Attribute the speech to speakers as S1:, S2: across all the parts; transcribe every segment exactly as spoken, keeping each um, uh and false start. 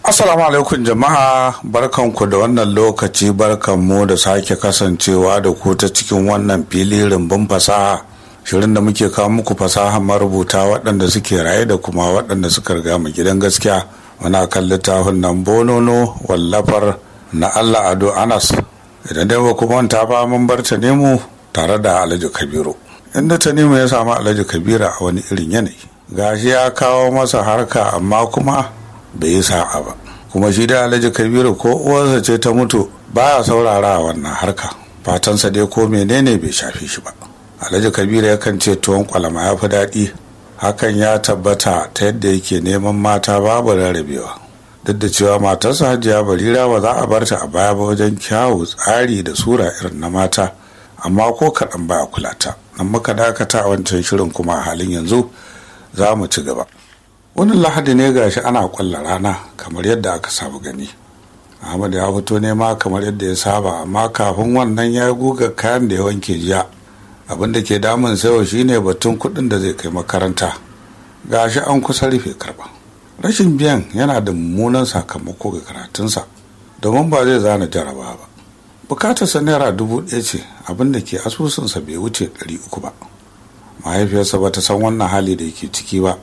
S1: Assalamu alaikum jama'a, barkanku da wannan lokaci, barkanmu da sake kasancewa da ku ta cikin wannan fili rumbun fasaha, shirin da muke kawo muku fasaha marubuta waɗanda suke raye da kuma waɗanda suka riga mu gidan gaskiya. Muna kan littafin nan bonono wallafar na Allah Ado Anas. Idan dai ba ku manta ba, mun bar ta nemo tare da Alhaji Kabiru, inda ta nemo ya samu Alhaji Kabiru a wani irin yanayi. Gashi ya kawo masa harka amma kuma bai yi sa'a ba, kuma shi da Alhaji Kabiru ko uwarsa ce ta mutu baya saurara wannan harka, fatansa dai ko menene bai shafe shi ba. Alhaji Kabiru yakan ce tuwon kwalama ya fi daɗi, hakan ya tabbata ta yadda yake neman mata babu rarrabewa, duk da cewa matarsa Hajiya Barira ba za a barta a baya ba wajen kyawu, tsari da sura irin na mata, amma ko kaɗan baya kula ta. Nan muka dakata a wancan shirin, kuma a halin yanzu za mu ci gaba. Wani lahadi ne gashi ana kwalla rana kamar yadda aka saba gani. Ahmad ya fito nema kamar yadda ya saba, amma kafin wannan ya guga kayan da ya wanke jiya. Abin da ke damun sayo shine batun kuɗin da zai kai makaranta. Gashi an kusa rufe karɓa. Rashin biyan yana da mummunan sakamako ga karatunsa, domin ba zai zana jaraba ba. Bukatarsa naira dubu ɗaya ce, abin da ke asusunsa bai wuce ɗari uku ba. Mahaifiyarsa ba ta san wannan hali da yake ciki ba.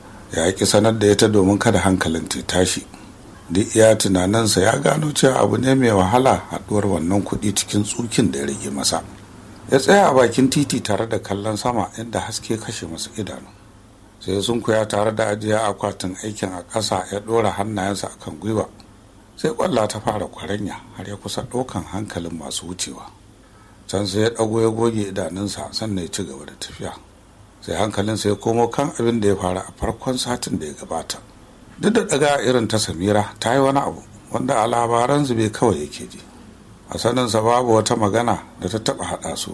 S1: Ya ki sanar da ita domin kada hankalin ta tashi. Duk iya tunaninsa ya gano cewa abu ne mai wahala haɗuwar wannan kuɗi cikin tsukin da ya rage masa. Ya tsaya a bakin titi tare da kallon sama inda haske kashe masa idanu. Sai sun kuya tare da ajiya akwatin aikin a ƙasa, ya ɗora hannayensa a kan gwiwa. Sai ƙwalla ta fara kwaranya har ya kusa ɗaukan hankalin masu wucewa. Can sai ya ɗago ya goge idanunsa, sannan ya ci gaba da tafiya. Sai hankalinsa ya komo kan abin da ya faru a farkon satin da ya gabata. Duk da daga irin ta Samira, ta yi wani abu wanda a labaran zube kawai yake ji. A saninsa babu wata magana da ta taɓa haɗa su.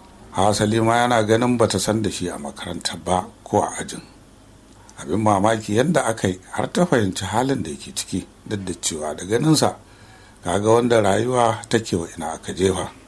S1: Hasali ma yana ganin bata san da shi a makaranta ba ko a ajin. Abin mamaki yadda aka yi har ta fahimci halin da yake ciki, duk da cewa da ganinsa kaga wanda rayuwa take wa ina aka jefa.